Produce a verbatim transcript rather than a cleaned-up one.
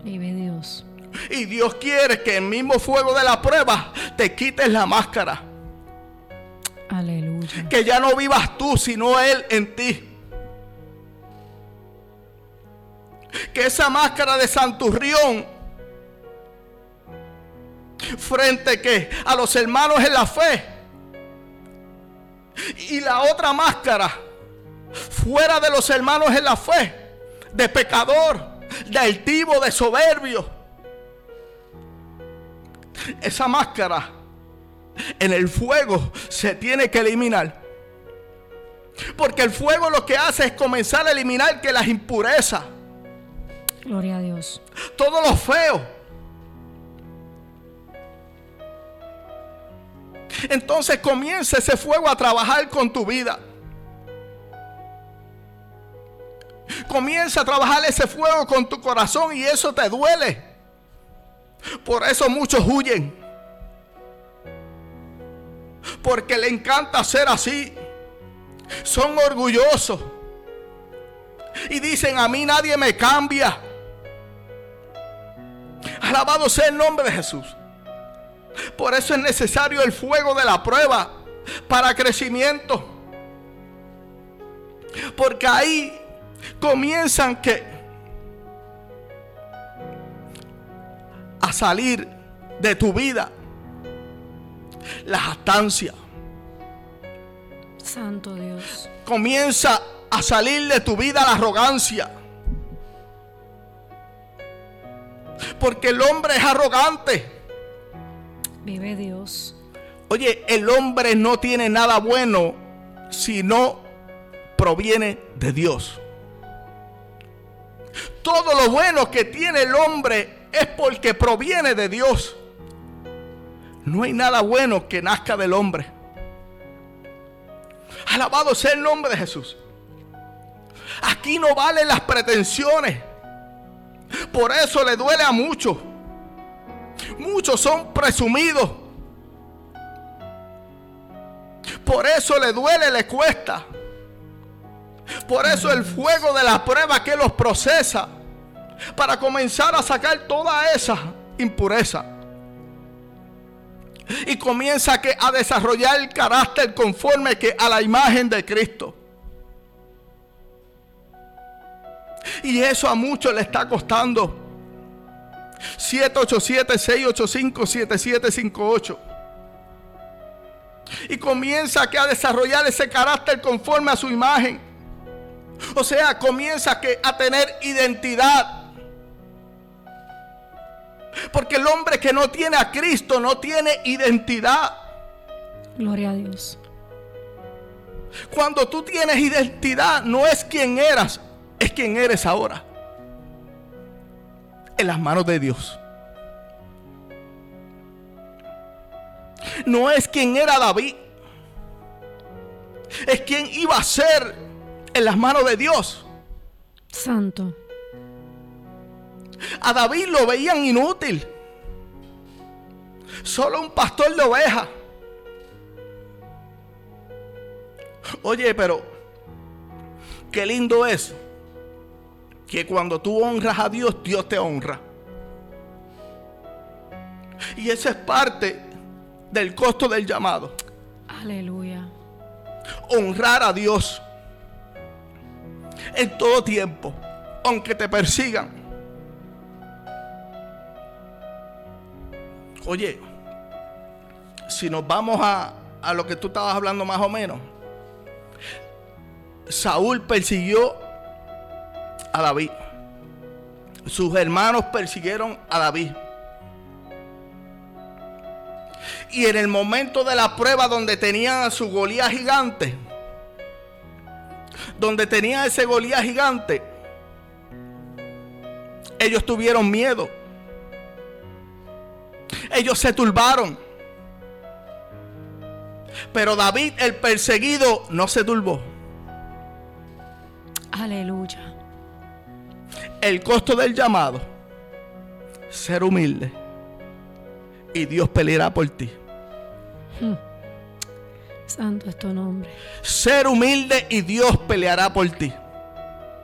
Vive Dios. Y Dios quiere que el mismo fuego de la prueba te quites la máscara. Aleluya. Que ya no vivas tú, sino Él en ti. Que esa máscara de santurrión frente que a los hermanos en la fe, y la otra máscara fuera de los hermanos en la fe, de pecador, de altivo, de soberbio, esa máscara en el fuego se tiene que eliminar. Porque el fuego lo que hace es comenzar a eliminar que las impurezas, gloria a Dios, todo lo feo. Entonces comienza ese fuego a trabajar con tu vida. Comienza a trabajar ese fuego con tu corazón y eso te duele. Por eso muchos huyen. Porque le encanta ser así. Son orgullosos. Y dicen: a mí nadie me cambia. Alabado sea el nombre de Jesús. Por eso es necesario el fuego de la prueba para crecimiento. Porque ahí comienzan que a salir de tu vida la jactancia. Santo Dios. Comienza a salir de tu vida la arrogancia. Porque el hombre es arrogante. Vive Dios. Oye, el hombre no tiene nada bueno si no proviene de Dios. Todo lo bueno que tiene el hombre es porque proviene de Dios. No hay nada bueno que nazca del hombre. Alabado sea el nombre de Jesús. Aquí no valen las pretensiones. Por eso le duele a muchos. Muchos son presumidos. Por eso le duele, le cuesta. Por eso el fuego de la prueba que los procesa para comenzar a sacar toda esa impureza. Y comienza que a desarrollar el carácter conforme que a la imagen de Cristo. Y eso a muchos le está costando. siete ocho siete, seis ocho cinco, siete siete cinco ocho. Y comienza que a desarrollar ese carácter conforme a su imagen. O sea, comienza que a tener identidad. Porque el hombre que no tiene a Cristo no tiene identidad. Gloria a Dios. Cuando tú tienes identidad, no es quien eras, es quien eres ahora. En las manos de Dios. No es quien era David, es quien iba a ser en las manos de Dios. Santo. A David lo veían inútil, solo un pastor de ovejas. Oye, pero qué lindo es que cuando tú honras a Dios, Dios te honra. Y eso es parte del costo del llamado. Aleluya. Honrar a Dios en todo tiempo, aunque te persigan. Oye, si nos vamos a, a lo que tú estabas hablando más o menos, Saúl persiguió a David. Sus hermanos persiguieron a David. Y en el momento de la prueba donde tenían a su Goliat gigante, donde tenían ese Goliat gigante, ellos tuvieron miedo. Ellos se turbaron. Pero David, el perseguido, no se turbó. Aleluya. El costo del llamado: ser humilde. Y Dios peleará por ti. Hmm. Santo es tu nombre. Ser humilde y Dios peleará por ti.